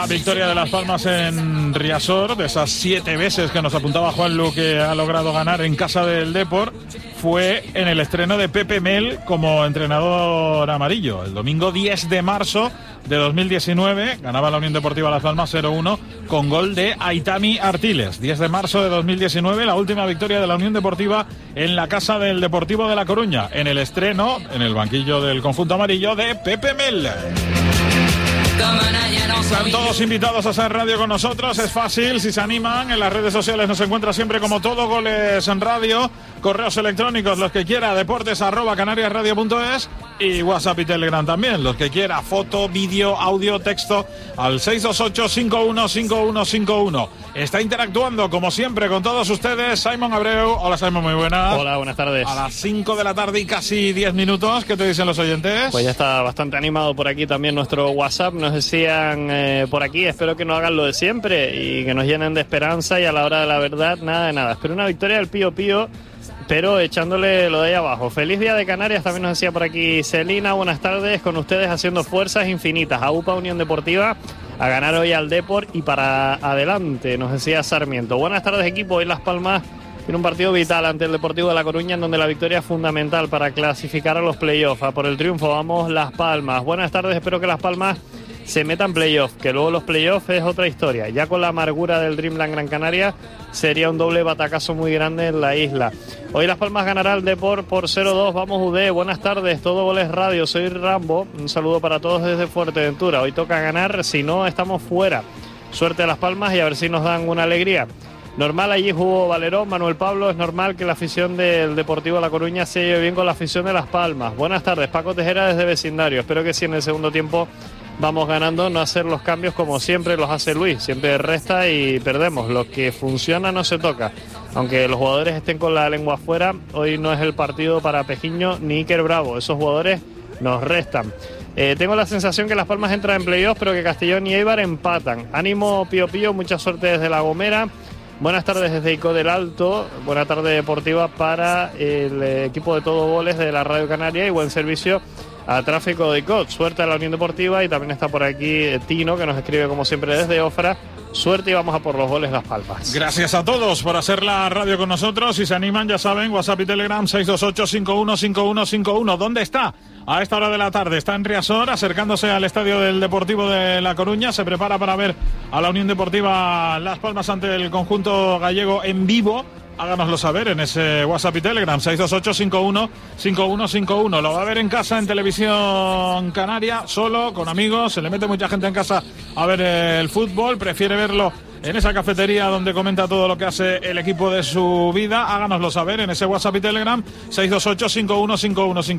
Victoria de Las Palmas en Riazor, de esas 7 veces que nos apuntaba Juanlu que ha logrado ganar en casa del Depor, fue en el estreno de Pepe Mel como entrenador amarillo. El domingo 10 de marzo de 2019 ganaba la Unión Deportiva Las Palmas 0-1 con gol de Aitami Artiles. 10 de marzo de 2019, la última victoria de la Unión Deportiva en la casa del Deportivo de La Coruña, en el estreno, en el banquillo del conjunto amarillo, de Pepe Mel. Están todos invitados a hacer radio con nosotros, es fácil, si se animan, en las redes sociales nos encuentra siempre como Todo Goles en Radio, correos electrónicos, los que quiera, deportes@canariasradio.es y WhatsApp y Telegram también, los que quiera, foto, vídeo, audio, texto, al 628-515151. Está interactuando, como siempre, con todos ustedes, Simon Abreu. Hola, Simon, muy buenas. Hola, buenas tardes. A las 5 de la tarde y casi 10 minutos, ¿qué te dicen los oyentes? Pues ya está bastante animado por aquí también nuestro WhatsApp. Nos decían por aquí, espero que no hagan lo de siempre y que nos llenen de esperanza, y a la hora de la verdad, nada de nada. Espero una victoria del Pío Pío, pero echándole lo de ahí abajo. Feliz día de Canarias, también nos decía por aquí Celina. Buenas tardes, con ustedes haciendo fuerzas infinitas. A UPA Unión Deportiva a ganar hoy al Depor y para adelante, nos decía Sarmiento. Buenas tardes, equipo. Hoy Las Palmas tiene un partido vital ante el Deportivo de La Coruña, en donde la victoria es fundamental para clasificar a los playoffs. A por el triunfo vamos Las Palmas. Buenas tardes, espero que Las Palmas se metan playoffs, que luego los playoffs es otra historia. Ya con la amargura del Dreamland Gran Canaria sería un doble batacazo muy grande en la isla. Hoy Las Palmas ganará el Depor por 0-2. Vamos UD, buenas tardes, Todo Goles Radio, soy Rambo, un saludo para todos desde Fuerteventura. Hoy toca ganar, si no estamos fuera. Suerte a Las Palmas y a ver si nos dan una alegría. Normal, allí jugó Valerón, Manuel Pablo. Es normal que la afición del Deportivo de La Coruña se lleve bien con la afición de Las Palmas. Buenas tardes, Paco Tejera desde Vecindario. Espero que si en el segundo tiempo vamos ganando, no hacer los cambios como siempre los hace Luis. Siempre resta y perdemos. Lo que funciona no se toca. Aunque los jugadores estén con la lengua afuera, hoy no es el partido para Pejiño ni Iker Bravo. Esos jugadores nos restan. Tengo la sensación que Las Palmas entra en playoffs, pero que Castellón y Eibar empatan. Ánimo, Pío Pío, mucha suerte desde La Gomera. Buenas tardes desde Ico del Alto, buena tarde deportiva para el equipo de Todo Goles de la Radio Canaria y buen servicio a Tráfico de Icot. Suerte a la Unión Deportiva, y también está por aquí Tino, que nos escribe como siempre desde Ofra. Suerte y vamos a por los goles Las Palmas. Gracias a todos por hacer la radio con nosotros. Si se animan, ya saben, WhatsApp y Telegram 628-515151. ¿Dónde está? A esta hora de la tarde está en Riazor, acercándose al estadio del Deportivo de La Coruña. Se prepara para ver a la Unión Deportiva Las Palmas ante el conjunto gallego en vivo. Háganoslo saber en ese WhatsApp y Telegram 628-515151. Lo va a ver en casa en Televisión Canaria, solo, con amigos. Se le mete mucha gente en casa a ver el fútbol. Prefiere verlo en esa cafetería donde comenta todo lo que hace el equipo de su vida. Háganoslo saber en ese WhatsApp y Telegram 628-515151.